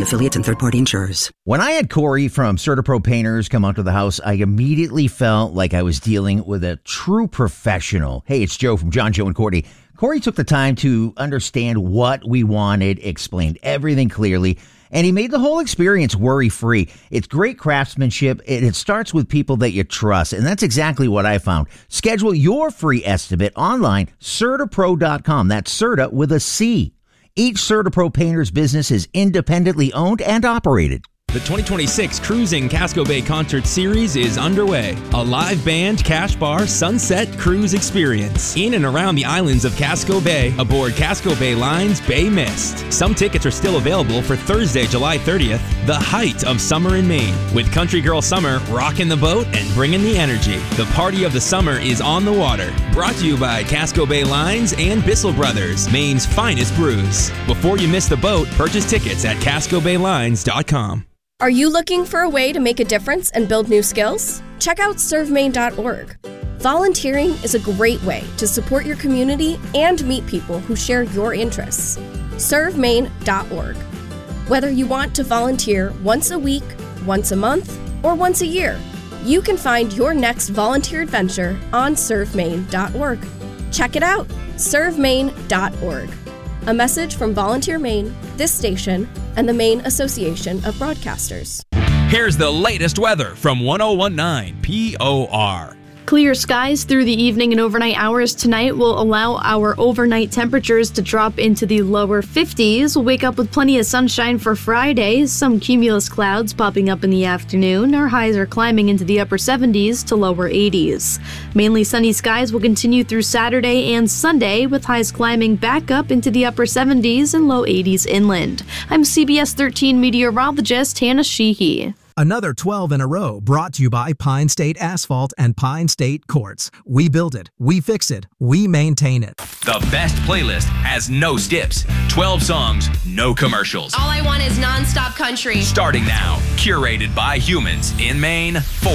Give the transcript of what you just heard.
affiliates and third-party insurers. When I had Corey from CertaPro Painters come out to the house, I immediately felt like I was dealing with a true professional. Hey, it's Joe from John, Joe, and Cordy. Corey took the time to understand what we wanted, explained everything clearly, and he made the whole experience worry-free. It's great craftsmanship, and it starts with people that you trust, and that's exactly what I found. Schedule your free estimate online, CertaPro.com. That's Certa with a C. Each CertaPro Painters business is independently owned and operated. The 2026 Cruising Casco Bay Concert Series is underway. A live band Cash Bar Sunset Cruise experience in and around the islands of Casco Bay aboard Casco Bay Line's Bay Mist. Some tickets are still available for Thursday, July 30th, the height of summer in Maine, with Country Girl Summer rocking the boat and bringing the energy. The party of the summer is on the water. Brought to you by Casco Bay Lines and Bissell Brothers, Maine's finest brews. Before you miss the boat, purchase tickets at cascobaylines.com. Are you looking for a way to make a difference and build new skills? Check out servemaine.org. Volunteering is a great way to support your community and meet people who share your interests. servemaine.org. Whether you want to volunteer once a week, once a month, or once a year, you can find your next volunteer adventure on servemaine.org. Check it out, servemaine.org. A message from Volunteer Maine, this station, and the Maine Association of Broadcasters. Here's the latest weather from 1019 POR. Clear skies through the evening and overnight hours tonight will allow our overnight temperatures to drop into the lower 50s. We'll wake up with plenty of sunshine for Friday, some cumulus clouds popping up in the afternoon. Our highs are climbing into the upper 70s to lower 80s. Mainly sunny skies will continue through Saturday and Sunday, with highs climbing back up into the upper 70s and low 80s inland. I'm CBS 13 meteorologist Hannah Sheehy. Another 12 in a row brought to you by Pine State Asphalt and Pine State Quartz. We build it, we fix it, we maintain it. The best playlist has no skips. 12 songs, no commercials. All I want is non-stop country. Starting now, curated by humans in Maine for